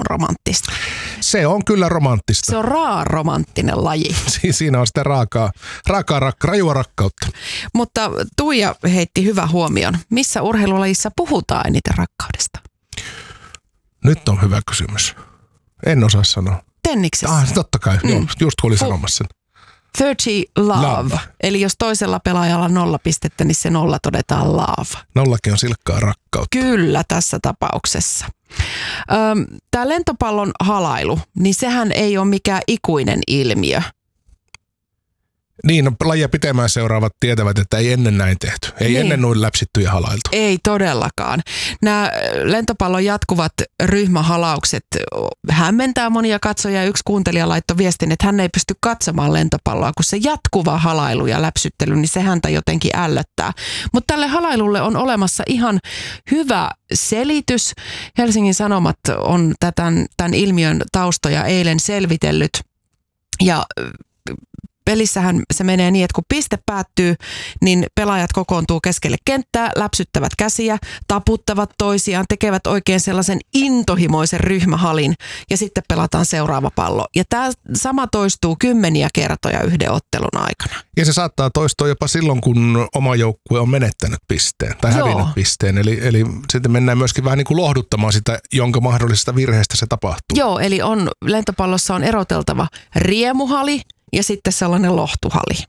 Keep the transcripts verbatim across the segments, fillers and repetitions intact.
romanttista? Se on kyllä romanttista. Se on raa-romanttinen laji. Siinä on sitä raakaa, raakaa rak, rajua rakkautta. Mutta Tuija heitti hyvän huomion. Missä urheilulajissa puhutaan eniten rakkaudesta? Nyt on hyvä kysymys. En osaa sanoa. Tenniksessä. Ah, totta kai. Mm. Joo, just kun oli Fu- sanomassa sen. kolmekymmentä love. love. Eli jos toisella pelaajalla nolla pistettä, niin se nolla todetaan love. Nollakin on silkkaa rakkautta. Kyllä tässä tapauksessa. Tämä lentopallon halailu, niin sehän ei ole mikään ikuinen ilmiö. Niin, no, lajia pitemmään seuraavat tietävät, että ei ennen näin tehty. Ei niin. Ennen noin läpsitty ja halailtu. Ei todellakaan. Nämä lentopallon jatkuvat ryhmähalaukset hämmentää monia katsojia. Yksi kuuntelija laittoi viestin, että hän ei pysty katsomaan lentopalloa, kun se jatkuva halailu ja läpsyttely, niin se häntä jotenkin ällöttää. Mutta tälle halailulle on olemassa ihan hyvä selitys. Helsingin Sanomat on tämän, tämän ilmiön taustoja eilen selvitellyt ja pelissähän se menee niin, että kun piste päättyy, niin pelaajat kokoontuu keskelle kenttää, läpsyttävät käsiä, taputtavat toisiaan, tekevät oikein sellaisen intohimoisen ryhmähalin ja sitten pelataan seuraava pallo. Ja tämä sama toistuu kymmeniä kertoja yhden ottelun aikana. Ja se saattaa toistua jopa silloin, kun oma joukkue on menettänyt pisteen tai Joo. hävinnyt pisteen. Eli, eli sitten mennään myöskin vähän niin kuin lohduttamaan sitä, jonka mahdollisesta virheestä se tapahtuu. Joo, eli on, lentopallossa on eroteltava riemuhali ja sitten sellainen lohtuhali.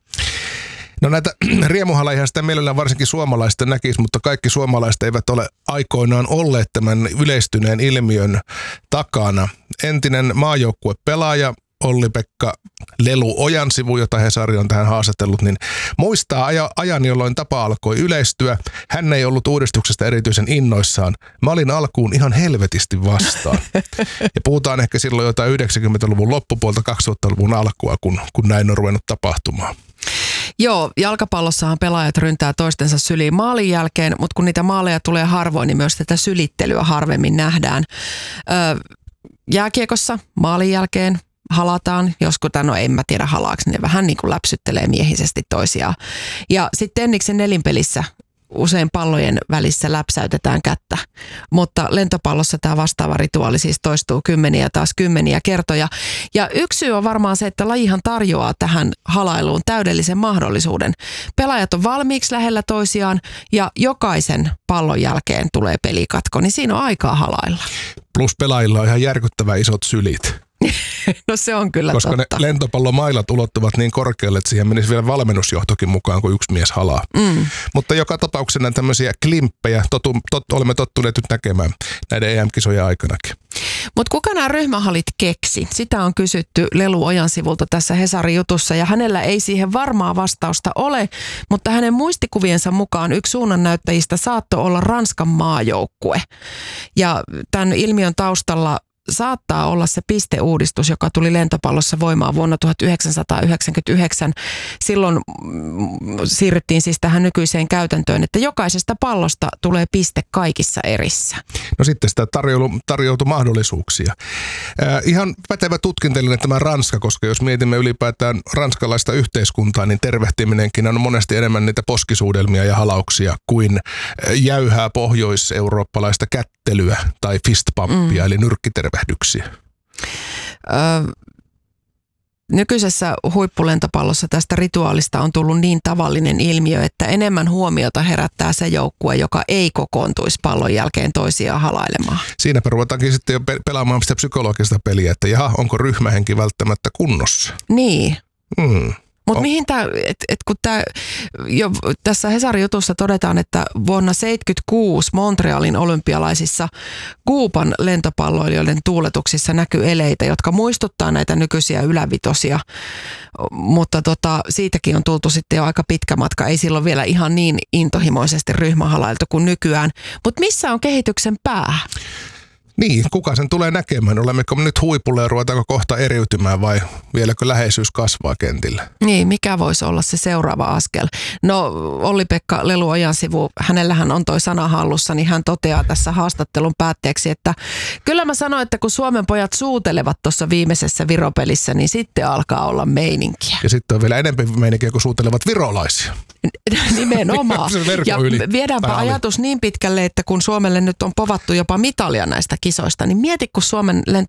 No näitä riemuhaleja sitä mielellään varsinkin suomalaista näkisi, mutta kaikki suomalaiset eivät ole aikoinaan olleet tämän yleistyneen ilmiön takana. Entinen maajoukkuepelaaja Olli-Pekka Lelu Ojansivu, jota Hesari on tähän haastatellut, niin muistaa ajan, jolloin tapa alkoi yleistyä. Hän ei ollut uudistuksesta erityisen innoissaan. Mä olin alkuun ihan helvetisti vastaan. Ja puhutaan ehkä silloin jotain yhdeksänkymmentäluvun loppupuolta kaksituhattaluvun alkua, kun, kun näin on ruvennut tapahtumaan. Joo, jalkapallossahan pelaajat ryntää toistensa syliin maalin jälkeen, mutta kun niitä maaleja tulee harvoin, niin myös tätä sylittelyä harvemmin nähdään. Öö, jääkiekossa maalin jälkeen halataan, joskus, no en mä tiedä halaaks, ne vähän niin kuin läpsyttelee miehisesti toisiaan. Ja sitten Tenniksen nelinpelissä usein pallojen välissä läpsäytetään kättä, mutta lentopallossa tämä vastaava rituaali siis toistuu kymmeniä ja taas kymmeniä kertoja. Ja yksi syy on varmaan se, että lajihan tarjoaa tähän halailuun täydellisen mahdollisuuden. Pelaajat on valmiiksi lähellä toisiaan ja jokaisen pallon jälkeen tulee pelikatko, niin siinä on aikaa halailla. Plus pelaajilla on ihan järkyttävän isot sylit. No se on kyllä Koska totta. ne lentopallomailat ulottuvat niin korkealle, että siihen menisi vielä valmennusjohtokin mukaan, kun yksi mies halaa. Mm. Mutta joka tapauksena tämmöisiä klimppejä totu, tot, olemme tottuneet nyt näkemään näiden E M-kisojen aikanakin. Mutta kuka nämä ryhmähalit keksi? Sitä on kysytty Lelu Ojansivulta tässä Hesarin jutussa ja hänellä ei siihen varmaa vastausta ole, mutta hänen muistikuviensa mukaan yksi suunnannäyttäjistä saattoi olla Ranskan maajoukkue. Ja tämän ilmiön taustalla saattaa olla se pisteuudistus, joka tuli lentopallossa voimaan vuonna tuhatyhdeksänsataayhdeksänkymmentäyhdeksän. Silloin siirryttiin siis tähän nykyiseen käytäntöön, että jokaisesta pallosta tulee piste kaikissa erissä. No sitten sitä tarjoutui, tarjoutui mahdollisuuksia. Äh, ihan pätevä tutkintelinen tämä Ranska, koska jos mietimme ylipäätään ranskalaista yhteiskuntaa, niin tervehtiminenkin on monesti enemmän niitä poskisuudelmia ja halauksia kuin jäyhää pohjois-eurooppalaista kättelyä tai fistpumpia, mm. eli nyrkkitervehdyksiä. Öö, nykyisessä huippulentopallossa tästä rituaalista on tullut niin tavallinen ilmiö, että enemmän huomiota herättää se joukkue, joka ei kokoontuisi pallon jälkeen toisiaan halailemaan. Siinäpä ruvetaankin sitten jo pelaamaan sitä psykologista peliä, että jaha, onko ryhmähenki välttämättä kunnossa? Niin. Hmm. Mutta mihin tämä, että et kun tämä, jo tässä Hesarin jutussa todetaan, että vuonna seitsemänkymmentäkuusi Montrealin olympialaisissa Kuuban lentopalloilijoiden tuuletuksissa näkyy eleitä, jotka muistuttaa näitä nykyisiä ylävitosia, mutta tota, siitäkin on tultu sitten jo aika pitkä matka, ei silloin vielä ihan niin intohimoisesti ryhmähalailtu kuin nykyään. Mutta missä on kehityksen pää? Niin, kuka sen tulee näkemään? Olemmeko nyt huipulle ja ruvetaanko kohta eriytymään vai vieläkö läheisyys kasvaa kentillä? Niin, mikä voisi olla se seuraava askel? No Olli-Pekka Lelu Ojansivu, hänellähän on toi sana hallussa, niin hän toteaa tässä haastattelun päätteeksi, että kyllä mä sanoin, että kun Suomen pojat suutelevat tuossa viimeisessä viropelissä, niin sitten alkaa olla meininkiä. Ja sitten on vielä enemmän meininkiä, kun suutelevat virolaisia. Nimenomaan. Ja yli. viedäänpä ajatus niin pitkälle, että kun Suomelle nyt on povattu jopa mitalia näistä kisoista, niin mieti, kun Suomen